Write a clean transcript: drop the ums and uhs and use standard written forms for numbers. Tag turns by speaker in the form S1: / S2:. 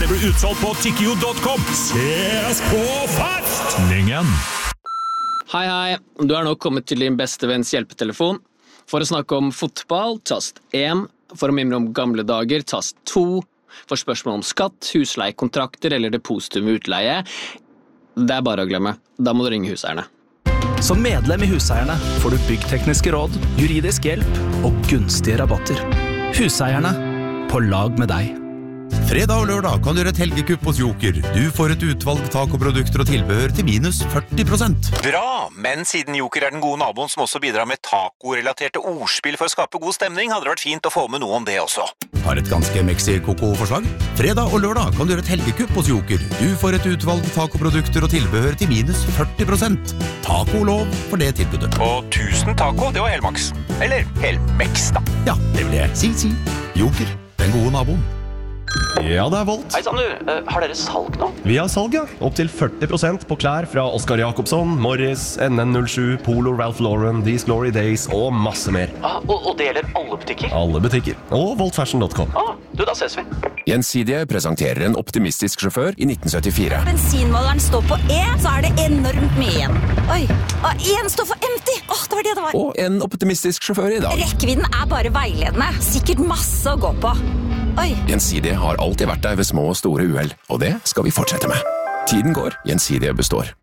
S1: før det blir utsolgt på tikkio.com. Ses på festningen!
S2: Hei, du er nå kommet til din beste venns hjelpetelefon. For å snakke om fotball, tast 1. For å mimre om gamle dager, tast 2. For spørsmål om skatt, husleiekontrakter eller depositum ved utleie, det er bare å glemme. Da må du ringe Huseierne.
S3: Som medlem i Huseierne får du byggtekniske råd, juridisk hjelp og gunstige rabatter. Huseierne, på lag med deg.
S4: Fredag og lørdag kan du gjøre et helgekupp hos Joker. Du får et utvalg takoprodukter og tilbehør til minus 40%.
S5: Bra, men siden Joker er den gode naboen som også bidrar med taco-relaterte ordspill for å skape god stemning, hadde det vært fint å få med noe om det også.
S4: Har et ganske Mexi-Coco-forslag? Fredag og lørdag kan du gjøre et helgekupp hos Joker. Du får et utvalg takoprodukter og tilbehør til minus 40%. Taco-lov for det tilbudet.
S5: Og 1000 taco, det var helmaks. Eller helmex, da.
S4: Ja, det vil jeg si. Joker, den gode naboen.
S6: Ja, det er Volt.
S7: Hei, har dere salg nå?
S6: Vi har salg, ja. Opp til 40% på klær fra Oscar Jakobsson, Morris, NN07, Polo, Ralph Lauren, These Glory Days og masse mer.
S7: Og det gjelder alle butikker?
S6: Alle butikker. Og voltfashion.com.
S7: Da ses vi.
S8: Gjensidige presenterer en optimistisk sjåfør i 1974.
S9: Bensinmåleren står på E, så er det enormt mye igjen. Oi, en står for empty. Det var det det var.
S8: Og en optimistisk sjåfør i dag.
S9: Rekkevidden er bare veiledende. Sikkert masse å gå på. Oi.
S8: Gjensidige har alltid vært der ved små og store uhell, og det skal vi fortsette med. Tiden går, Gjensidige består.